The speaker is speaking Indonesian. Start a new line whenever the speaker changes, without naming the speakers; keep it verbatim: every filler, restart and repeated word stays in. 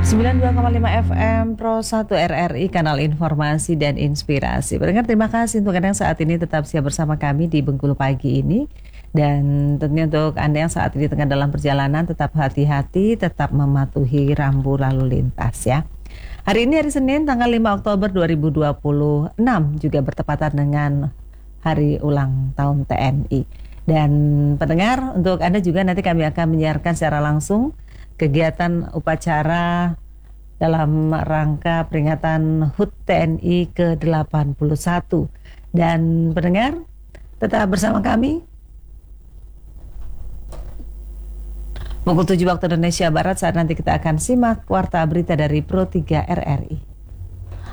sembilan puluh dua koma lima F M Pro satu R R I, kanal informasi dan inspirasi. Pendengar, terima kasih untuk Anda yang saat ini tetap siap bersama kami di Bengkulu Pagi ini. Dan tentunya untuk Anda yang saat ini tengah dalam perjalanan, tetap hati-hati, tetap mematuhi rambu lalu lintas ya. Hari ini hari Senin tanggal lima Oktober dua ribu dua puluh enam, juga bertepatan dengan hari ulang tahun T N I. Dan pendengar, untuk Anda juga nanti kami akan menyiarkan secara langsung kegiatan upacara dalam rangka peringatan H U T T N I ke delapan puluh satu. Dan pendengar, tetap bersama kami. Pukul tujuh waktu Indonesia Barat, saat nanti kita akan simak Warta Berita dari Pro tiga R R I.